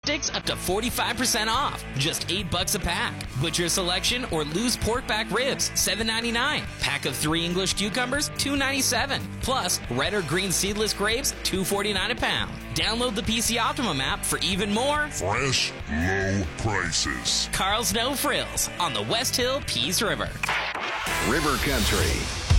sticks up to 45% off. Just $8 a pack. Butcher selection or loose pork back ribs, $7.99. Pack of 3 English cucumbers, $2.97. Plus, red or green seedless grapes, $2.49 a pound. Download the PC Optimum app for even more fresh, low prices. Carl's No Frills on the West Hill Peace River. River Country.